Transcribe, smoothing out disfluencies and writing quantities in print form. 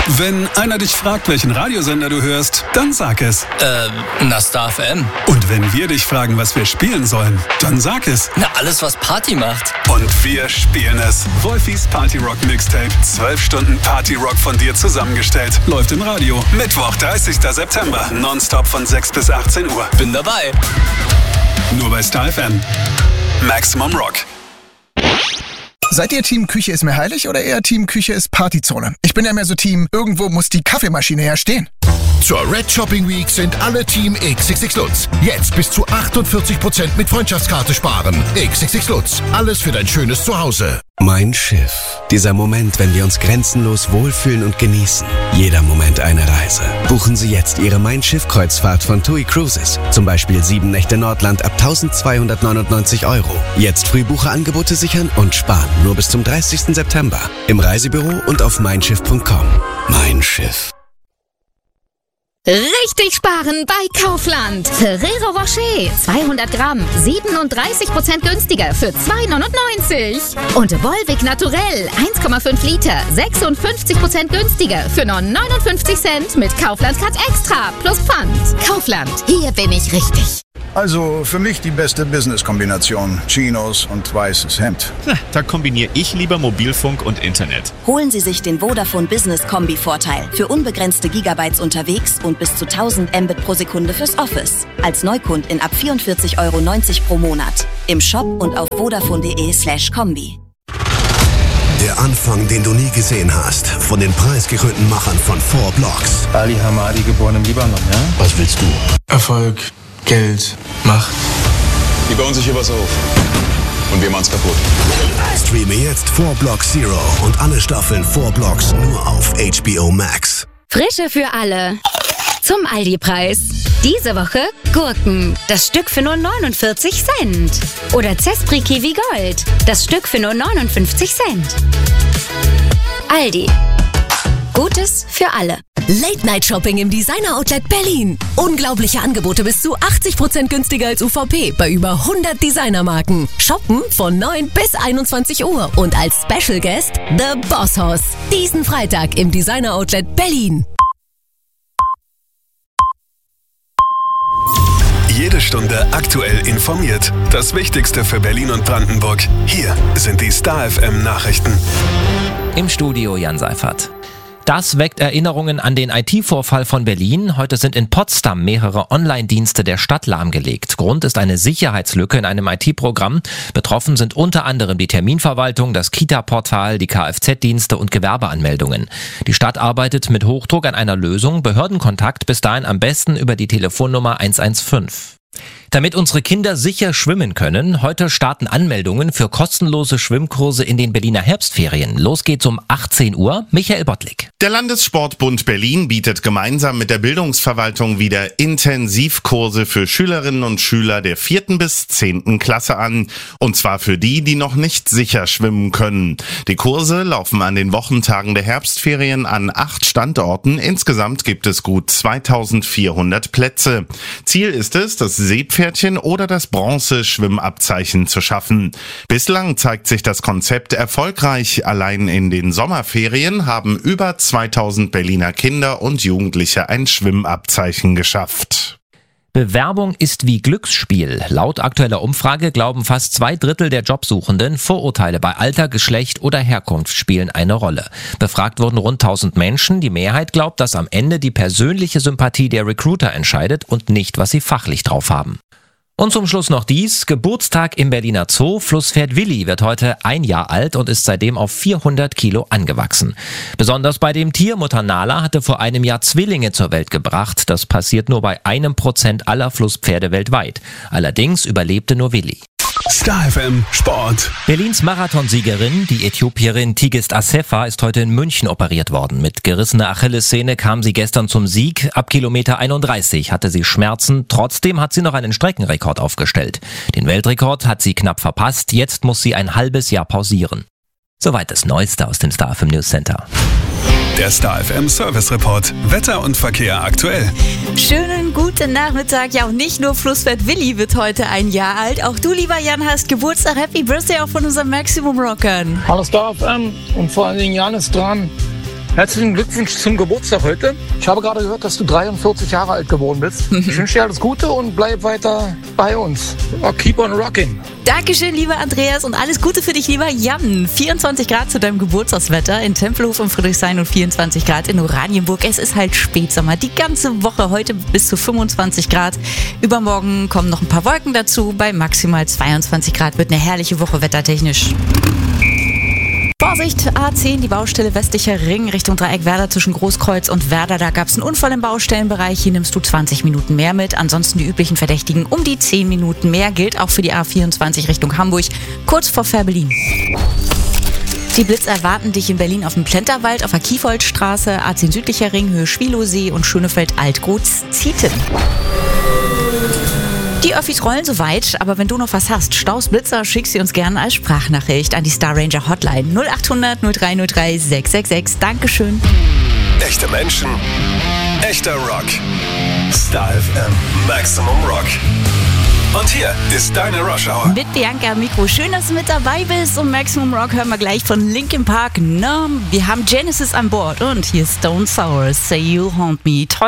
Wenn einer dich fragt, welchen Radiosender du hörst, dann sag es. Na Star FM. Und wenn wir dich fragen, was wir spielen sollen, dann sag es. Na, alles, was Party macht. Und wir spielen es. Wolfis Party Rock Mixtape. 12 Stunden Party Rock von dir zusammengestellt. Läuft im Radio. Mittwoch, 30. September. Nonstop von 6 bis 18 Uhr. Bin dabei. Nur bei Star FM. Maximum Rock. Seid ihr Team Küche ist mir heilig oder eher Team Küche ist Partyzone? Ich bin ja mehr so Team, irgendwo muss die Kaffeemaschine ja stehen. Zur Red Shopping Week sind alle Team XXX Lutz. Jetzt bis zu 48% mit Freundschaftskarte sparen. XXX Lutz. Alles für dein schönes Zuhause. Mein Schiff. Dieser Moment, wenn wir uns grenzenlos wohlfühlen und genießen. Jeder Moment eine Reise. Buchen Sie jetzt Ihre Mein Schiff-Kreuzfahrt von TUI Cruises. Zum Beispiel 7 Nächte Nordland ab 1.299 €. Jetzt Frühbucherangebote sichern und sparen. Nur bis zum 30. September. Im Reisebüro und auf meinschiff.com. Mein Schiff. Richtig sparen bei Kaufland. Ferrero Rocher, 200 Gramm, 37% günstiger für 2,99 €. Und Volvic Naturell, 1,5 Liter, 56% günstiger für nur 59 Cent mit Kaufland Cut Extra plus Pfand. Kaufland, hier bin ich richtig. Also für mich die beste Business-Kombination. Chinos und weißes Hemd. Da kombiniere ich lieber Mobilfunk und Internet. Holen Sie sich den Vodafone Business Kombi-Vorteil für unbegrenzte Gigabytes unterwegs und bis zu 1000 Mbit pro Sekunde fürs Office. Als Neukundin ab 44,90 € pro Monat. Im Shop und auf vodafone.de/kombi. Der Anfang, den du nie gesehen hast. Von den preisgekrönten Machern von 4 Blocks. Ali Hamadi, geboren im Libanon, ja? Was willst du? Erfolg, Geld, Macht. Die bauen sich hier was auf. Und wir machen's kaputt. Streame jetzt 4 Blocks Zero und alle Staffeln 4 Blocks nur auf HBO Max. Frische für alle. Zum Aldi-Preis. Diese Woche Gurken. Das Stück für nur 49 Cent. Oder Zespri Kiwi Gold. Das Stück für nur 59 Cent. Aldi. Gutes für alle. Late-Night-Shopping im Designer-Outlet Berlin. Unglaubliche Angebote bis zu 80% günstiger als UVP bei über 100 Designermarken. Shoppen von 9 bis 21 Uhr und als Special Guest The Boss Hoss. Diesen Freitag im Designer-Outlet Berlin. Jede Stunde aktuell informiert. Das Wichtigste für Berlin und Brandenburg. Hier sind die Star FM Nachrichten. Im Studio Jan Seifert. Das weckt Erinnerungen an den IT-Vorfall von Berlin. Heute sind in Potsdam mehrere Online-Dienste der Stadt lahmgelegt. Grund ist eine Sicherheitslücke in einem IT-Programm. Betroffen sind unter anderem die Terminverwaltung, das Kita-Portal, die Kfz-Dienste und Gewerbeanmeldungen. Die Stadt arbeitet mit Hochdruck an einer Lösung. Behördenkontakt bis dahin am besten über die Telefonnummer 115. Damit unsere Kinder sicher schwimmen können, heute starten Anmeldungen für kostenlose Schwimmkurse in den Berliner Herbstferien. Los geht's um 18 Uhr. Michael Bottlik. Der Landessportbund Berlin bietet gemeinsam mit der Bildungsverwaltung wieder Intensivkurse für Schülerinnen und Schüler der 4. bis 10. Klasse an. Und zwar für die, die noch nicht sicher schwimmen können. Die Kurse laufen an den Wochentagen der Herbstferien an 8 Standorten. Insgesamt gibt es gut 2400 Plätze. Ziel ist es, das Seepferdchen oder das Bronze-Schwimmabzeichen zu schaffen. Bislang zeigt sich das Konzept erfolgreich. Allein in den Sommerferien haben über 2000 Berliner Kinder und Jugendliche ein Schwimmabzeichen geschafft. Bewerbung ist wie Glücksspiel. Laut aktueller Umfrage glauben fast 2/3 der Jobsuchenden, Vorurteile bei Alter, Geschlecht oder Herkunft spielen eine Rolle. Befragt wurden rund 1000 Menschen. Die Mehrheit glaubt, dass am Ende die persönliche Sympathie der Recruiter entscheidet und nicht, was sie fachlich drauf haben. Und zum Schluss noch dies. Geburtstag im Berliner Zoo. Flusspferd Willi wird heute 1 Jahr alt und ist seitdem auf 400 Kilo angewachsen. Besonders bei dem Tier, Mutter Nala hatte vor einem Jahr Zwillinge zur Welt gebracht. Das passiert nur bei 1% aller Flusspferde weltweit. Allerdings überlebte nur Willi. Star FM Sport. Berlins Marathonsiegerin, die Äthiopierin Tigist Assefa, ist heute in München operiert worden. Mit gerissener Achillessehne kam sie gestern zum Sieg. Ab Kilometer 31 hatte sie Schmerzen. Trotzdem hat sie noch einen Streckenrekord aufgestellt. Den Weltrekord hat sie knapp verpasst. Jetzt muss sie ein halbes Jahr pausieren. Soweit das Neueste aus dem Star FM News Center. Der Star FM Service Report. Wetter und Verkehr aktuell. Schönen guten Nachmittag. Ja, auch nicht nur Flusspferd Willi wird heute 1 Jahr alt. Auch du, lieber Jan, hast Geburtstag. Happy Birthday auch von unseren Maximum Rockern. Hallo Star FM und vor allen Dingen Jan ist dran. Herzlichen Glückwunsch zum Geburtstag heute. Ich habe gerade gehört, dass du 43 Jahre alt geworden bist. Ich wünsche dir alles Gute und bleib weiter bei uns. Keep on rocking. Dankeschön, lieber Andreas, und alles Gute für dich, lieber Jan. 24 Grad zu deinem Geburtstagswetter in Tempelhof und Friedrichshain und 24 Grad in Oranienburg. Es ist halt Spätsommer. Die ganze Woche heute bis zu 25 Grad. Übermorgen kommen noch ein paar Wolken dazu. Bei maximal 22 Grad wird eine herrliche Woche wettertechnisch. Vorsicht, A10, die Baustelle Westlicher Ring Richtung Dreieck Werder zwischen Großkreuz und Werder. Da gab es einen Unfall im Baustellenbereich. Hier nimmst du 20 Minuten mehr mit. Ansonsten die üblichen Verdächtigen um die 10 Minuten mehr. Gilt auch für die A24 Richtung Hamburg, kurz vor Fährberlin. Die Blitz erwarten dich in Berlin auf dem Plenterwald, auf der Kiefoldstraße, A10 Südlicher Ring, Höhe Schwilowsee und Schönefeld-Altgrutz-Zieten. Die Öffis rollen soweit, aber wenn du noch was hast, Staus, Blitzer, schick sie uns gerne als Sprachnachricht an die Star Ranger Hotline 0800 0303 666. Dankeschön. Echte Menschen, echter Rock. Star FM, Maximum Rock. Und hier ist deine Rush Hour. Mit Bianca am Mikro. Schön, dass du mit dabei bist. Und Maximum Rock hören wir gleich von Linkin Park. Wir haben Genesis an Bord. Und hier ist Stone Sour, Say You Haunt Me. Toll.